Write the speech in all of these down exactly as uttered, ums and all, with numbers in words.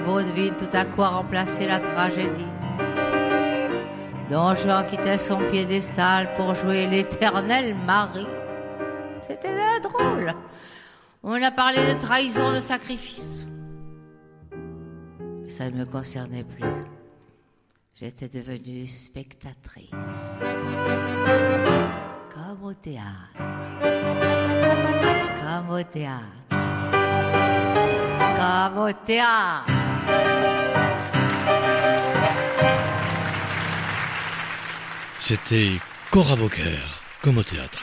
vaudeville tout à coup a remplacé la tragédie. Don Juan quittait son piédestal pour jouer l'éternel mari. C'était drôle. On a parlé de trahison, de sacrifice. Mais ça ne me concernait plus. J'étais devenue spectatrice. Comme au théâtre. Comme au théâtre. Comme au théâtre. C'était Cora Vauquer, comme au théâtre.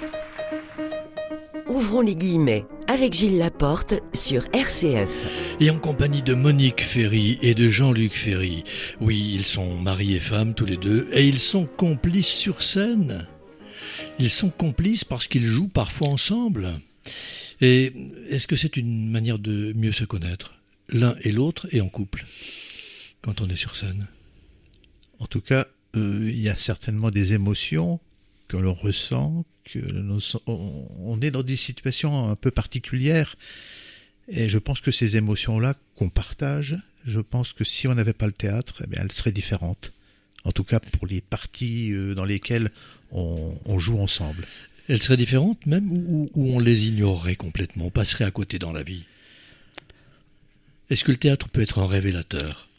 Ouvrons les guillemets avec Gilles Laporte sur R C F. Et en compagnie de Monique Ferry et de Jean-Luc Ferry. Oui, ils sont mari et femme tous les deux, et ils sont complices sur scène. Ils sont complices parce qu'ils jouent parfois ensemble. Et est-ce que c'est une manière de mieux se connaître, l'un et l'autre, et en couple, quand on est sur scène? En tout cas, euh, il y a certainement des émotions que l'on ressent, que nous, on, on est dans des situations un peu particulières. Et je pense que ces émotions-là qu'on partage, je pense que si on n'avait pas le théâtre, eh bien, elles seraient différentes. En tout cas, pour les parties dans lesquelles on, on joue ensemble. Elles seraient différentes même ou, ou on les ignorerait complètement, on passerait à côté dans la vie? Est-ce que le théâtre peut être un révélateur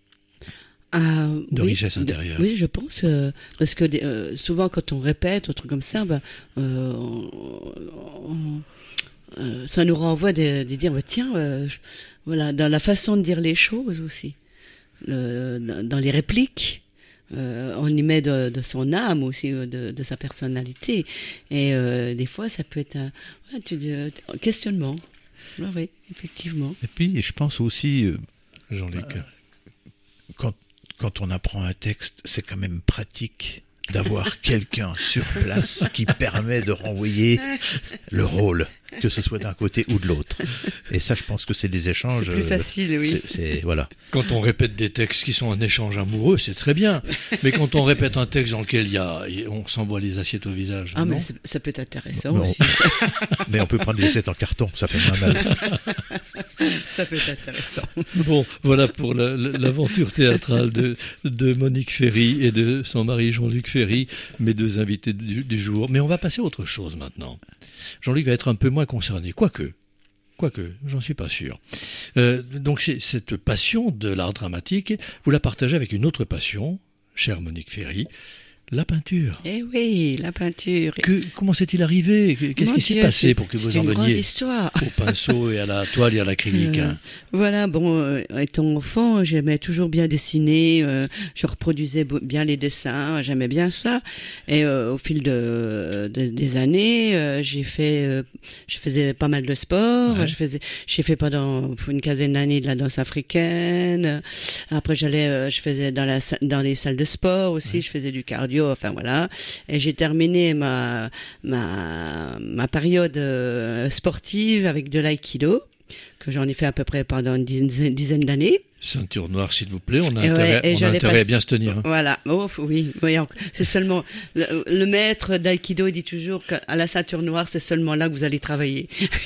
euh, de oui, richesse intérieure? Oui, je pense, euh, parce que euh, souvent quand on répète, un truc comme ça, ben, euh, on, on, euh, ça nous renvoie de, de dire, bah, tiens, euh, je, voilà, dans la façon de dire les choses aussi, euh, dans, dans les répliques. Euh, on y met de, de son âme aussi, de, de sa personnalité. Et euh, des fois, ça peut être un, ouais, tu, un questionnement. Oui, oui, effectivement. Et puis, je pense aussi, euh, Jean-Luc, euh, quand, quand on apprend un texte, c'est quand même pratique d'avoir quelqu'un sur place qui permet de renvoyer le rôle, que ce soit d'un côté ou de l'autre. Et ça, je pense que c'est des échanges... C'est plus facile, oui. C'est, c'est, voilà. Quand on répète des textes qui sont un échange amoureux, c'est très bien. Mais quand on répète un texte dans lequel il y a, on s'envoie les assiettes au visage, ah, non? mais ça peut être intéressant mais aussi. On, mais on peut prendre des assiettes en carton, ça fait moins mal. Ça peut être intéressant. Bon, voilà pour la, la, l'aventure théâtrale de, de Monique Ferry et de son mari Jean-Luc Ferry, mes deux invités du, du jour. Mais on va passer à autre chose maintenant. Jean-Luc va être un peu moins concerné, quoique, quoique, j'en suis pas sûr. Euh, donc c'est, cette passion de l'art dramatique, vous la partagez avec une autre passion, chère Monique Ferry, la peinture. Eh oui, la peinture. Que, comment s'est-il arrivé? Qu'est-ce Mon qui s'est Dieu, passé c'est, pour que c'est vous en une grande veniez histoire. au pinceau et à la toile et à l'acrylique? Euh, hein. Voilà, bon, euh, étant enfant, j'aimais toujours bien dessiner, euh, je reproduisais bien les dessins, j'aimais bien ça. Et euh, au fil de, de des années, euh, j'ai fait, euh, je faisais pas mal de sport. Ouais. Je faisais, j'ai fait pendant une quinzaine d'années de la danse africaine. Après, j'allais, euh, je faisais dans la dans les salles de sport aussi, ouais. Je faisais du cardio. Enfin voilà. Et j'ai terminé ma ma ma période euh, sportive avec de l'aïkido, que j'en ai fait à peu près pendant une dizaine, dizaine d'années. Ceinture noire, s'il vous plaît, on a et intérêt, ouais, on a intérêt pas... à bien se tenir. Hein. Voilà, oh, oui, oui, c'est seulement, le, le maître d'aïkido dit toujours qu'à la ceinture noire, c'est seulement là que vous allez travailler.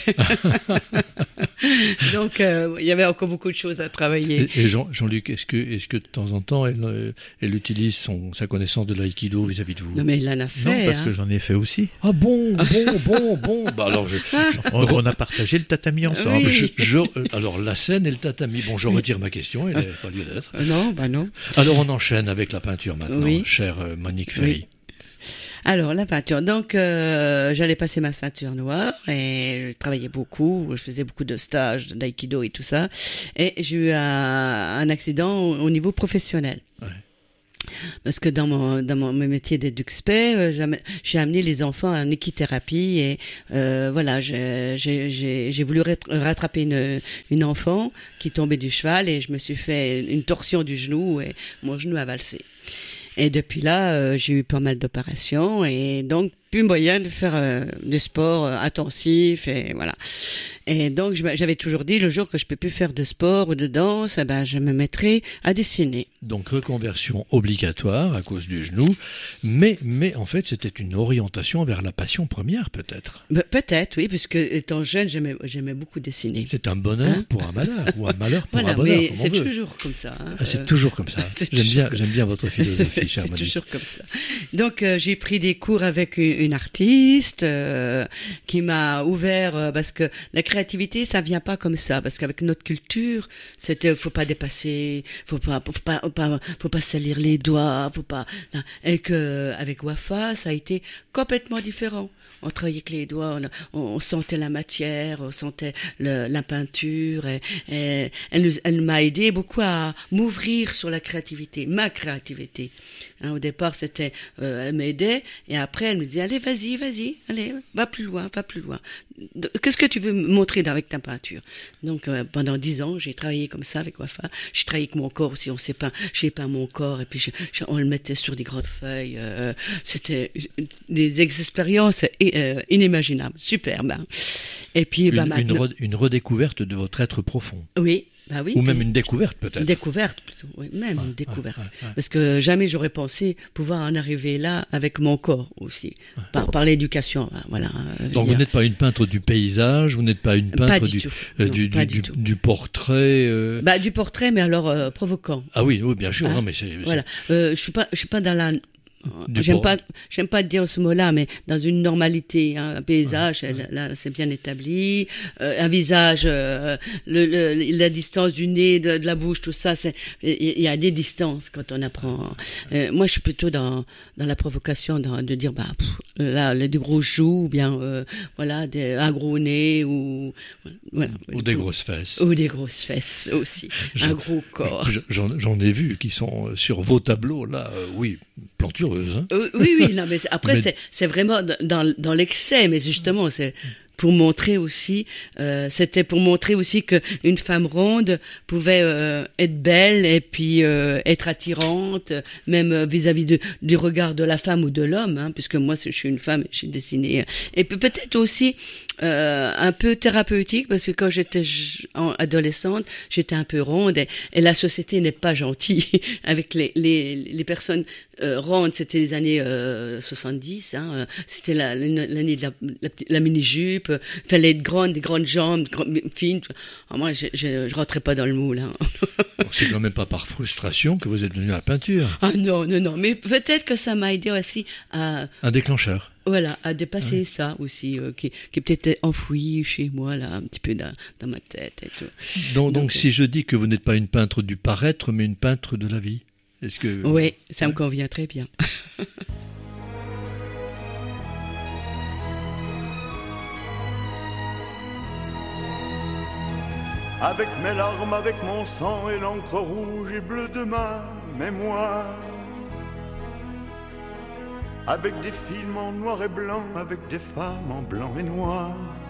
Donc, euh, il y avait encore beaucoup de choses à travailler. Et, et Jean, Jean-Luc, est-ce que, est-ce que de temps en temps, elle, elle utilise son, sa connaissance de l'aïkido vis-à-vis de vous? Non, mais il en a fait. Non, parce hein. que j'en ai fait aussi. Ah bon, bon, bon, bon. Bah alors je, je on, on a partagé le tatami ensemble. Oui. Je, je, alors la scène et le tatami. Bon, je retire ma question, elle n'a pas lieu d'être. Non, bah non. Alors on enchaîne avec la peinture maintenant, oui. chère Monique Ferry. Oui. Alors la peinture, donc euh, j'allais passer ma ceinture noire et je travaillais beaucoup, je faisais beaucoup de stages d'aïkido et tout ça, et j'ai eu un, un accident au, au niveau professionnel. Ouais. Parce que dans mon dans mon métier d'éduxpé, euh, j'ai amené les enfants en équithérapie et euh, voilà, j'ai j'ai j'ai j'ai voulu rattraper une une enfant qui tombait du cheval et je me suis fait une torsion du genou et mon genou a valsé. Et depuis là, euh, j'ai eu pas mal d'opérations et donc plus moyen de faire euh, des sports euh, intensifs et voilà. Et donc je, j'avais toujours dit le jour que je peux plus faire de sport ou de danse, eh ben je me mettrai à dessiner. Donc reconversion obligatoire à cause du genou, mais mais en fait c'était une orientation vers la passion première peut-être. Ben, peut-être oui, puisque étant jeune j'aimais j'aimais beaucoup dessiner. C'est un bonheur Hein pour un malheur ou un malheur pour Voilà, un bonheur. mais comme on c'est veut. toujours comme ça. Hein. Ah, c'est Euh, toujours comme ça. c'est J'aime toujours bien comme- j'aime bien votre philosophie, cher C'est Monique. toujours comme ça. Donc euh, j'ai pris des cours avec une, une artiste euh, qui m'a ouvert euh, parce que la créativité ça vient pas comme ça, parce qu'avec notre culture c'était faut pas dépasser, faut pas faut pas faut pas, faut pas salir les doigts, faut pas, et que avec Wafa ça a été complètement différent. On travaillait avec les doigts, on, on sentait la matière, on sentait le, la peinture. Et, et elle, nous, elle m'a aidé beaucoup à m'ouvrir sur la créativité, ma créativité. Hein, au départ, c'était, euh, elle m'aidait, et après, elle me disait, allez, vas-y, vas-y, allez, va plus loin, va plus loin. De- Qu'est-ce que tu veux me montrer avec ta peinture? Donc, euh, pendant dix ans, j'ai travaillé comme ça avec Wafa. J'ai travaillé avec mon corps aussi, on s'est peint, j'ai peint mon corps, et puis je, je- on le mettait sur des grandes feuilles. Euh, c'était des expériences euh, inimaginables, superbes. Hein. Et puis, Une, bah, une, maintenant, re- une redécouverte de votre être profond. oui, bah oui. Ou même puis- une découverte peut-être. Une découverte, plutôt. Oui, même Ouais, une découverte. ouais, ouais, ouais. Parce que jamais j'aurais pensé pouvoir en arriver là avec mon corps aussi, par, par l'éducation. hein, Voilà. euh, Donc dire. vous n'êtes pas une peintre du paysage, vous n'êtes pas une Pas peintre du du, tout. euh, Non, du, pas du, du tout. du portrait. euh, Bah, du portrait, mais alors euh, provoquant. Ah oui, oui, bien sûr. Hein, Non, mais c'est, Voilà. Euh, je suis pas, je suis pas dans la. Du J'aime por- pas, j'aime pas dire ce mot-là, mais dans une normalité, hein, un paysage, là, là, c'est bien établi, euh, un visage, euh, le, le- la distance du nez, de, de la bouche, tout ça, c'est, il y a des distances quand on apprend. Euh, moi, je suis plutôt dans dans la provocation, dans, de dire, bah, pff, là, les des gros joues, ou bien, euh, voilà, des, un gros nez, ou voilà, ou des grosses fesses. ou des grosses fesses aussi, Je- un gros corps. Je- J'en, j'en ai vu qui sont euh, sur vos tableaux là. euh, oui, plantureuses. Hein. Euh, Oui, oui, non, mais c'est- après, Mais- c'est, c'est vraiment dans, dans, dans l'excès, mais justement, c'est pour montrer aussi, euh, c'était pour montrer aussi que une femme ronde pouvait euh, être belle et puis euh, être attirante, même euh, vis-à-vis de, du regard de la femme ou de l'homme, hein, puisque moi, je suis une femme et j'ai dessiné. Et puis peut-être aussi euh, un peu thérapeutique, parce que quand j'étais j- en- adolescente, j'étais un peu ronde et, et la société n'est pas gentille avec les, les, les personnes euh, rondes. C'était les années euh, soixante-dix, hein, euh, c'était la, l'année de la, la, petite- la mini-jupe, euh, fallait être grande, des grandes jambes, grandes, fines. tout. Alors moi, je, je, je rentrais pas dans le moule. Hein. Donc, c'est quand même pas par frustration que vous êtes venu à la peinture. Ah non, non, non, mais peut-être que ça m'a aidé aussi à... Un déclencheur. Voilà, à dépasser ça aussi, euh, qui, qui est peut-être enfoui chez moi, là, un petit peu dans, dans ma tête et tout. Donc, donc, Donc, si je dis que vous n'êtes pas une peintre du paraître, mais une peintre de la vie, est-ce que... Oui, ça me Ouais. convient très bien. Avec mes larmes, avec mon sang et l'encre rouge et bleue de ma mémoire. Avec des films en noir et blanc, avec des femmes en blanc et noir.